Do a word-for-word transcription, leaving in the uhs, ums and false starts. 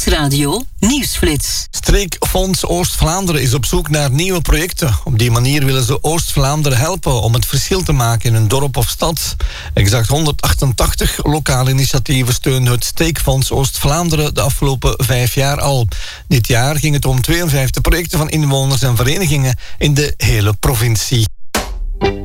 Nieuwsradio Nieuwsflits. Streekfonds Oost-Vlaanderen is op zoek naar nieuwe projecten. Op die manier willen ze Oost-Vlaanderen helpen om het verschil te maken in een dorp of stad. Exact honderdachtentachtig lokale initiatieven steunen het Streekfonds Oost-Vlaanderen de afgelopen vijf jaar al. Dit jaar ging het om tweeënvijftig projecten van inwoners en verenigingen in de hele provincie.